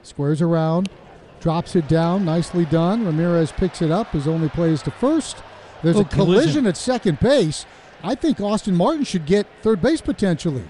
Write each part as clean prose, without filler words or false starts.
Squares around, drops it down, nicely done. Ramirez picks it up, his only play is to first. There's a collision at second base. I think Austin Martin should get third base potentially.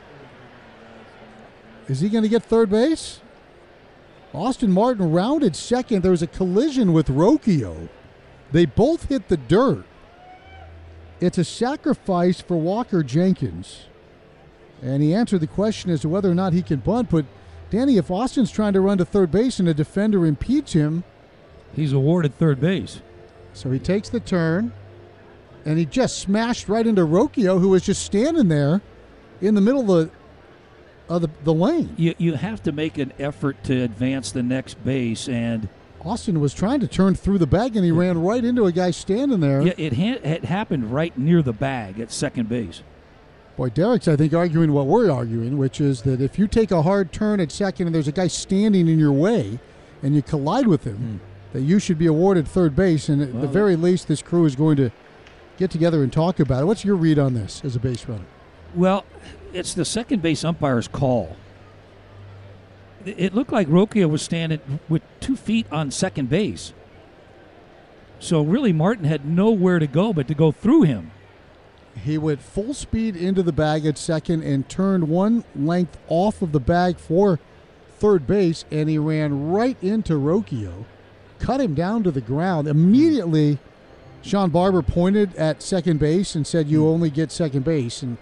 Is he going to get third base? Austin Martin rounded second. There was a collision with Rocchio. They both hit the dirt. It's a sacrifice for Walker Jenkins. And he answered the question as to whether or not he can bunt. But, Danny, if Austin's trying to run to third base and a defender impedes him, he's awarded third base. So he takes the turn, and he just smashed right into Rocchio, who was just standing there in the middle of the lane. You have to make an effort to advance the next base, and Austin was trying to turn through the bag, and he ran right into a guy standing there. Yeah, it happened right near the bag at second base. Boy, Derek's, I think, arguing what we're arguing, which is that if you take a hard turn at second and there's a guy standing in your way and you collide with him, that you should be awarded third base. And at the very least, this crew is going to get together and talk about it. What's your read on this as a base runner? Well, it's the second base umpire's call. It looked like Rocchio was standing with 2 feet on second base. So really Martin had nowhere to go but to go through him. He went full speed into the bag at second and turned one length off of the bag for third base, and he ran right into Rocchio, cut him down to the ground. Immediately, Sean Barber pointed at second base and said, "You only get second base." And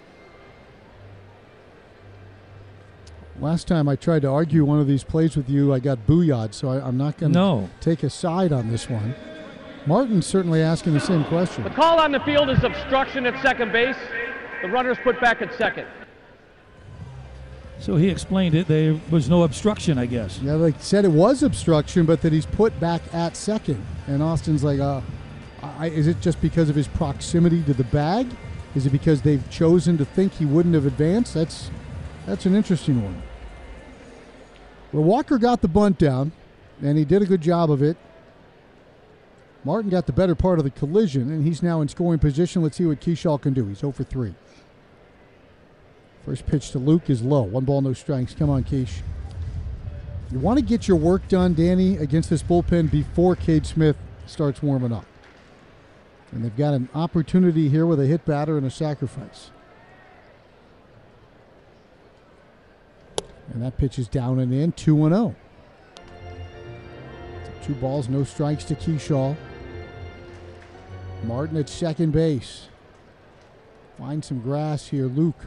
last time I tried to argue one of these plays with you, I got booyah'd, so I'm not going to take a side on this one. Martin's certainly asking the same question. The call on the field is obstruction at second base. The runner's put back at second. So he explained it. There was no obstruction, I guess. Yeah, they said it was obstruction, but that he's put back at second. And Austin's like, is it just because of his proximity to the bag? Is it because they've chosen to think he wouldn't have advanced? That's an interesting one. Well, Walker got the bunt down, and he did a good job of it. Martin got the better part of the collision, and he's now in scoring position. Let's see what Keyshaw can do. He's 0 for 3. First pitch to Luke is low. 1 ball, no strikes. Come on, Keish. You want to get your work done, Danny, against this bullpen before Cade Smith starts warming up. And they've got an opportunity here with a hit batter and a sacrifice. And that pitch is down and in, 2-0. 2 balls, no strikes to Keyshaw. Martin at second base. Find some grass here, Luke.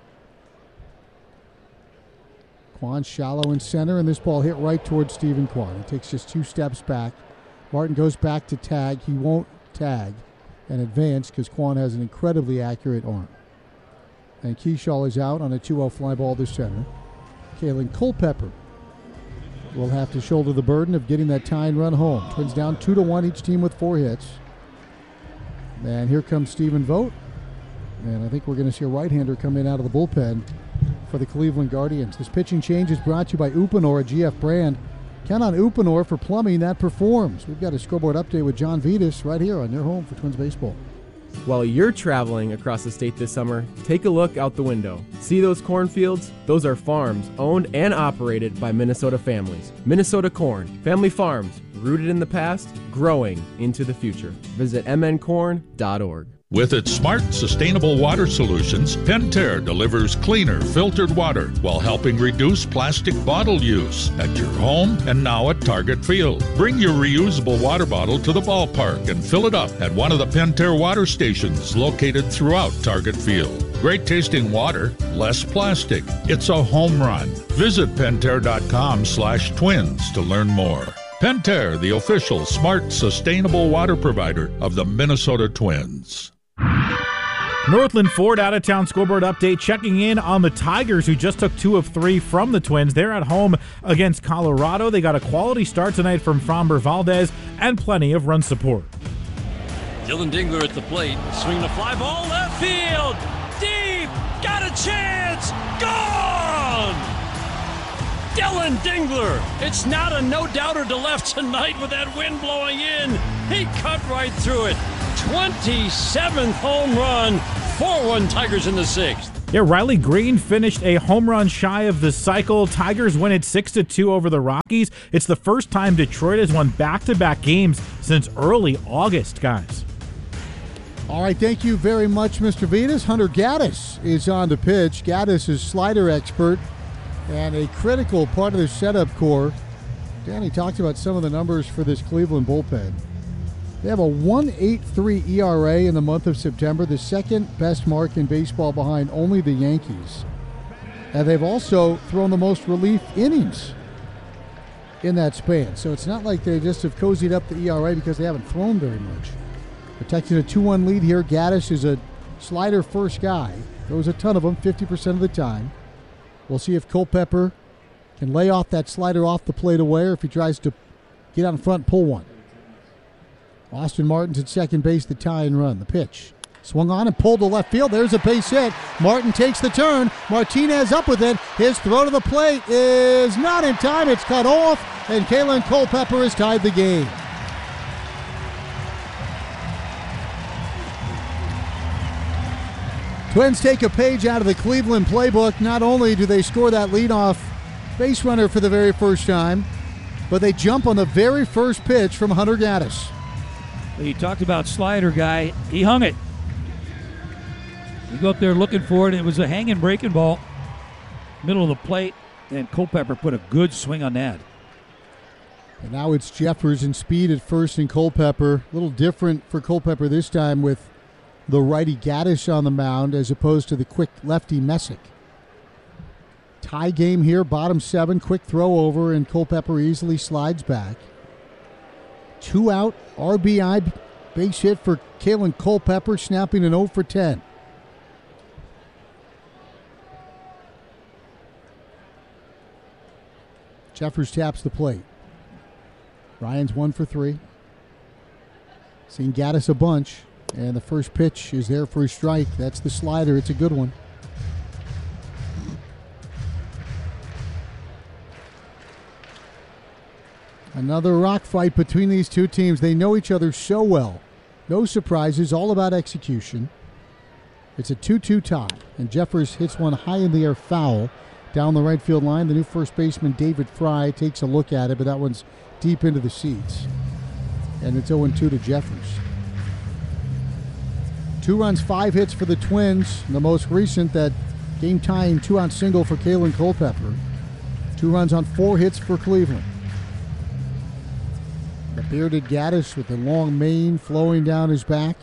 Kwan shallow in center, and this ball hit right towards Stephen Kwan. He takes just 2 steps back. Martin goes back to tag. He won't tag and advance because Kwan has an incredibly accurate arm. And Keyshaw is out on a 2-0 fly ball to center. Kalen Culpepper will have to shoulder the burden of getting that tying run home. Twins down 2-1, each team with 4 hits. And here comes Stephen Vogt. And I think we're going to see a right-hander come in out of the bullpen for the Cleveland Guardians. This pitching change is brought to you by Uponor, a GF brand. Count on Uponor for plumbing that performs. We've got a scoreboard update with John Vitas right here on your home for Twins Baseball. While you're traveling across the state this summer, take a look out the window. See those cornfields? Those are farms owned and operated by Minnesota families. Minnesota Corn, family farms, rooted in the past, growing into the future. Visit mncorn.org. With its smart, sustainable water solutions, Pentair delivers cleaner, filtered water while helping reduce plastic bottle use at your home and now at Target Field. Bring your reusable water bottle to the ballpark and fill it up at one of the Pentair water stations located throughout Target Field. Great tasting water, less plastic. It's a home run. Visit Pentair.com/twins to learn more. Pentair, the official smart, sustainable water provider of the Minnesota Twins. Northland Ford out-of-town scoreboard update, checking in on the Tigers, who just took 2 of 3 from the Twins. They're at home against Colorado. They got a quality start tonight from Framber Valdez and plenty of run support. Dylan Dingler at the plate, swing the fly ball left field, deep, got a chance, gone! Dylan Dingler, it's not a no-doubter to left tonight with that wind blowing in. He cut right through it. 27th home run, 4-1 Tigers in the 6th. Yeah, Riley Green finished a home run shy of the cycle. Tigers win it 6-2 over the Rockies. It's the first time Detroit has won back-to-back games since early August, guys. All right, thank you very much, Mr. Vedas. Hunter Gaddis is on the pitch. Gaddis is slider expert and a critical part of the setup core. Danny talked about some of the numbers for this Cleveland bullpen. They have a 1.83 ERA in the month of September, the second best mark in baseball behind only the Yankees. And they've also thrown the most relief innings in that span. So it's not like they just have cozied up the ERA because they haven't thrown very much. Protecting a 2-1 lead here. Gaddis is a slider first guy. Throws a ton of them, 50% of the time. We'll see if Culpepper can lay off that slider off the plate away or if he tries to get out in front and pull one. Austin Martin's at second base, the tie and run. The pitch. Swung on and pulled to left field. There's a base hit. Martin takes the turn. Martinez up with it. His throw to the plate is not in time. It's cut off, and Kalen Culpepper has tied the game. Twins take a page out of the Cleveland playbook. Not only do they score that leadoff base runner for the very first time, but they jump on the very first pitch from Hunter Gaddis. He talked about slider guy. He hung it. You go up there looking for it. It was a hanging breaking ball, middle of the plate, and Culpepper put a good swing on that. And now it's Jeffers and Speed at first and Culpepper. A little different for Culpepper this time with the righty Gaddis on the mound as opposed to the quick lefty Messick. Tie game here, bottom 7, quick throw over, and Culpepper easily slides back. 2 out, RBI base hit for Kalen Culpepper, snapping an 0 for 10. Jeffers taps the plate. Ryan's 1 for 3. Seen Gaddis a bunch, and the first pitch is there for a strike. That's the slider. It's a good one. Another rock fight between these two teams. They know each other so well. No surprises, all about execution. It's a 2-2 tie, and Jeffers hits one high in the air foul down the right field line. The new first baseman, David Fry, takes a look at it, but that one's deep into the seats. And it's 0-2 to Jeffers. 2 runs, 5 hits for the Twins. And the most recent, that game-tying 2-out single for Kalen Culpepper. 2 runs on 4 hits for Cleveland. The bearded Gaddis with the long mane flowing down his back.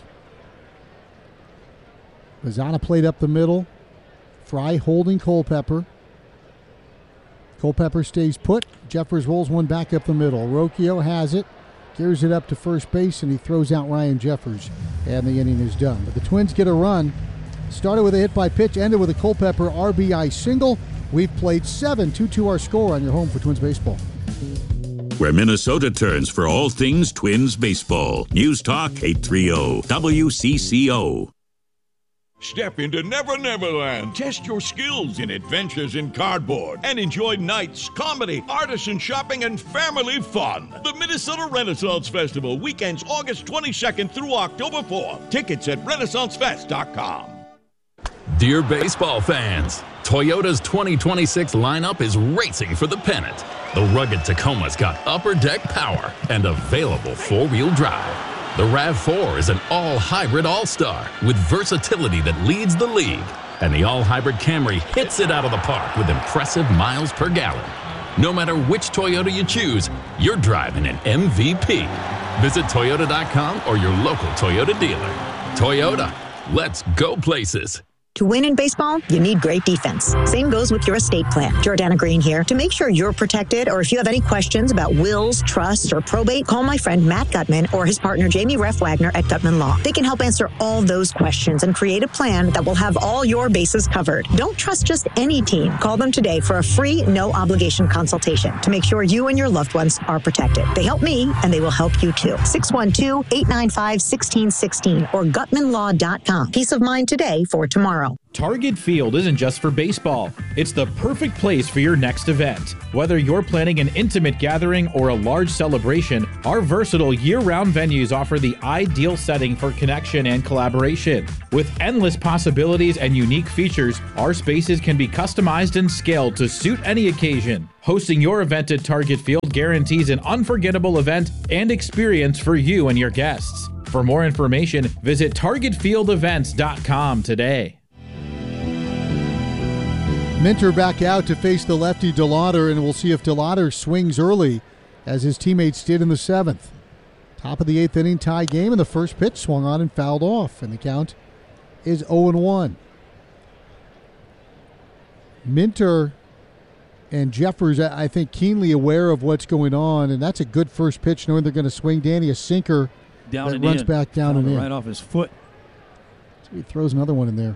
Lozano played up the middle. Fry holding Culpepper. Culpepper stays put. Jeffers rolls one back up the middle. Rocchio has it. Gears it up to first base, and he throws out Ryan Jeffers. And the inning is done. But the Twins get a run. Started with a hit by pitch, ended with a Culpepper RBI single. We've played 7, 2-2 our score on your home for Twins baseball. Where Minnesota turns for all things Twins baseball. News Talk 830 WCCO. Step into Never Never Land. Test your skills in adventures in cardboard and enjoy nights, comedy, artisan shopping, and family fun. The Minnesota Renaissance Festival, weekends August 22nd through October 4th. Tickets at RenaissanceFest.com. Dear baseball fans, Toyota's 2026 lineup is racing for the pennant. The rugged Tacoma's got upper deck power and available four-wheel drive. The RAV4 is an all-hybrid all-star with versatility that leads the league. And the all-hybrid Camry hits it out of the park with impressive miles per gallon. No matter which Toyota you choose, you're driving an MVP. Visit Toyota.com or your local Toyota dealer. Toyota, let's go places. To win in baseball, you need great defense. Same goes with your estate plan. Jordana Green here. To make sure you're protected, or if you have any questions about wills, trusts, or probate, call my friend Matt Gutman or his partner Jamie Reff Wagner at Gutman Law. They can help answer all those questions and create a plan that will have all your bases covered. Don't trust just any team. Call them today for a free, no-obligation consultation to make sure you and your loved ones are protected. They help me, and they will help you too. 612-895-1616 or GutmanLaw.com. Peace of mind today for tomorrow. tomorrow. Target Field isn't just for baseball. It's the perfect place for your next event. Whether you're planning an intimate gathering or a large celebration, our versatile year-round venues offer the ideal setting for connection and collaboration. With endless possibilities and unique features, our spaces can be customized and scaled to suit any occasion. Hosting your event at Target Field guarantees an unforgettable event and experience for you and your guests. For more information, visit targetfieldevents.com today. Minter back out to face the lefty DeLauder, and we'll see if DeLauder swings early as his teammates did in the 7th. Top of the 8th inning, tie game, and the first pitch swung on and fouled off, and the count is 0-1. Minter and Jeffers, I think, keenly aware of what's going on, and that's a good first pitch, knowing they're going to swing Danny a sinker down that and runs in. back down and in. Right off his foot. So he throws another one in there.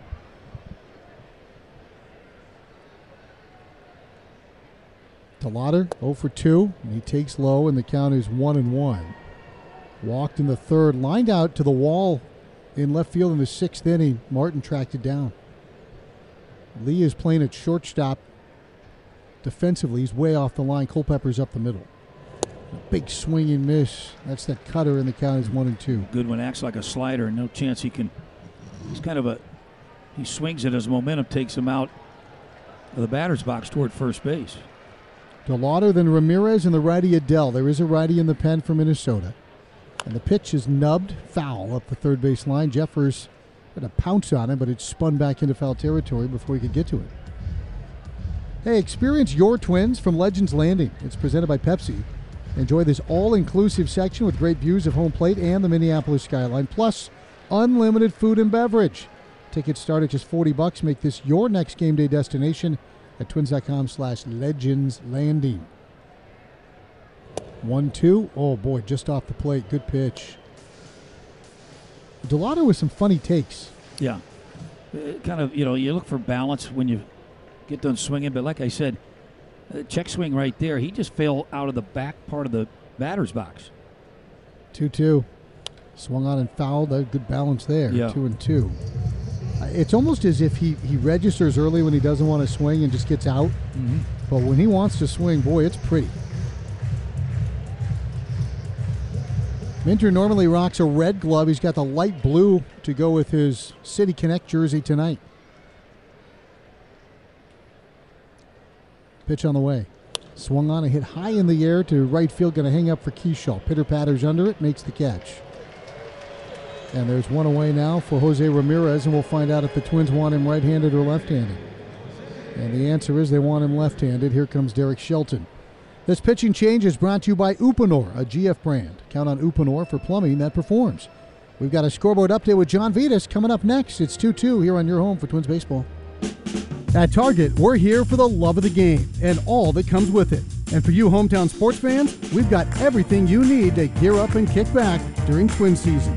DeLauder 0 for 2, and he takes low, and the count is 1-1. Walked in the 3rd, lined out to the wall in left field in the 6th inning. Martin tracked it down. Lee is playing at shortstop defensively. He's way off the line. Culpepper's up the middle. A big swing and miss. That's that cutter, and the count is 1-2. Goodwin acts like a slider, and no chance he can. He's kind of he swings it as momentum takes him out of the batter's box toward first base. DeLauder, then Ramirez, and the righty Adele. There is a righty in the pen for Minnesota. And the pitch is nubbed, foul up the third base line. Jeffers had a pounce on it, but it spun back into foul territory before he could get to it. Hey, experience your Twins from Legends Landing. It's presented by Pepsi. Enjoy this all-inclusive section with great views of home plate and the Minneapolis skyline, plus unlimited food and beverage. Tickets start at just $40. Make this your next game day destination at twins.com/legendslanding. 1-2. Oh, boy, just off the plate. Good pitch. DeLauder with some funny takes. Yeah. Kind of, you look for balance when you get done swinging, but like I said, check swing right there. He just fell out of the back part of the batter's box. 2-2. Swung on and fouled. Good balance there. Yeah. 2-2. It's almost as if he registers early when he doesn't want to swing and just gets out. Mm-hmm. But when he wants to swing, boy, it's pretty. Minter normally rocks a red glove. He's got the light blue to go with his City Connect jersey tonight. Pitch on the way. Swung on and hit high in the air to right field. Going to hang up for Keyshaw. Pitter patters under it. Makes the catch. And there's one away now for Jose Ramirez, and we'll find out if the Twins want him right-handed or left-handed. And the answer is they want him left-handed. Here comes Derek Shelton. This pitching change is brought to you by Uponor, a GF brand. Count on Uponor for plumbing that performs. We've got a scoreboard update with John Vitas coming up next. It's 2-2 here on your home for Twins baseball. At Target, we're here for the love of the game and all that comes with it. And for you hometown sports fans, we've got everything you need to gear up and kick back during Twin season.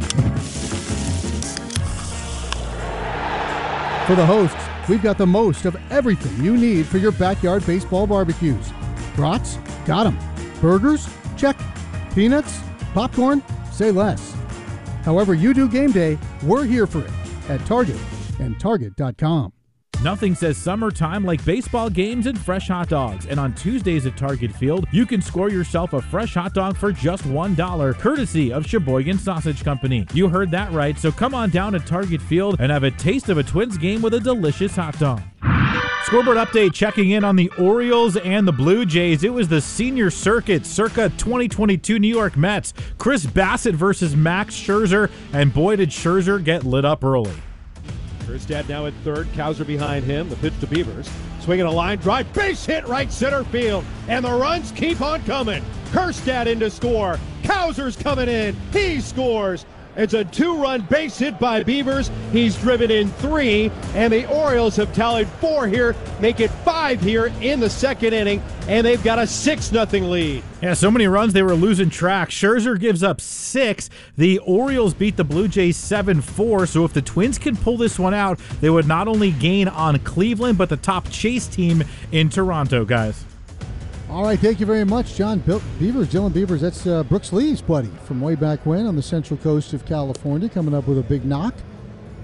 For the hosts, we've got the most of everything you need for your backyard baseball barbecues. Brats? Got them. Burgers? Check. Peanuts? Popcorn? Say less. However you do game day, we're here for it at Target and Target.com. Nothing says summertime like baseball games and fresh hot dogs. And on Tuesdays at Target Field, you can score yourself a fresh hot dog for just $1, courtesy of Sheboygan Sausage Company. You heard that right, so come on down to Target Field and have a taste of a Twins game with a delicious hot dog. Scoreboard update checking in on the Orioles and the Blue Jays. It was the senior circuit, circa 2022 New York Mets. Chris Bassett versus Max Scherzer, and boy did Scherzer get lit up early. Kerstad now at third, Cowser behind him. The pitch to Beavers. Swinging a line drive, base hit right center field, and the runs keep on coming. Kerstad in to score. Cowser's coming in. He scores. It's a 2-run base hit by Beavers. He's driven in 3, and the Orioles have tallied 4 here, make it 5 here in the second inning, and they've got a 6-0 lead. Yeah, so many runs they were losing track. Scherzer gives up 6. The Orioles beat the Blue Jays 7-4, so if the Twins can pull this one out, they would not only gain on Cleveland, but the top chase team in Toronto, guys. All right, thank you very much, John. Dylan Beavers, that's Brooks Lee's buddy from way back when on the central coast of California, coming up with a big knock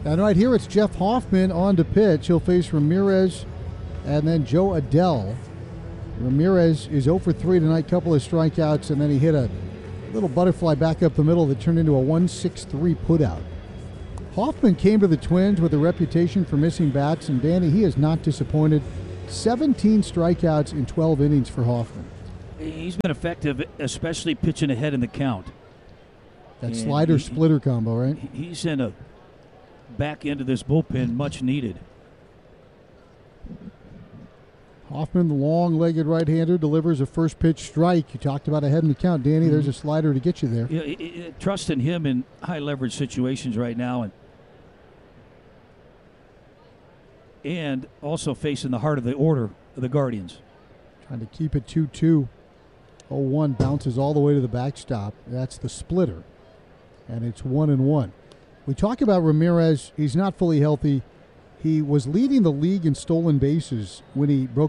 And right here, it's Jeff Hoffman on to pitch. He'll face Ramirez and then Joe Adell. Ramirez is 0 for 3 tonight, couple of strikeouts, and then he hit a little butterfly back up the middle that turned into a 1-6-3 putout. Hoffman came to the Twins with a reputation for missing bats, and Danny, he is not disappointed. 17 strikeouts in 12 innings for Hoffman. He's been effective, especially pitching ahead in the count. That slider-splitter combo, right? He's in a back end of this bullpen, much needed. Hoffman, the long-legged right-hander, delivers a first-pitch strike. You talked about ahead in the count, Danny. There's a slider to get you there. Yeah, trust in him in high-leverage situations right now, and also facing the heart of the order of the Guardians. Trying to keep it 2-2. 0-1 bounces all the way to the backstop. That's the splitter, and it's 1-1. We talk about Ramirez. He's not fully healthy. He was leading the league in stolen bases when he broke